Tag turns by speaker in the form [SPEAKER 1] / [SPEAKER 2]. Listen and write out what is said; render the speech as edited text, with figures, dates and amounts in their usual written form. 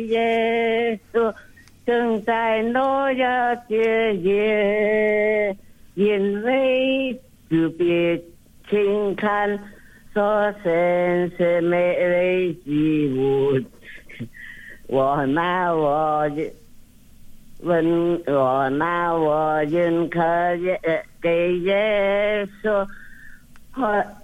[SPEAKER 1] 耶稣正在诺亚节夜，因为主别轻看所生是美丽之物。我拿我认可给耶稣，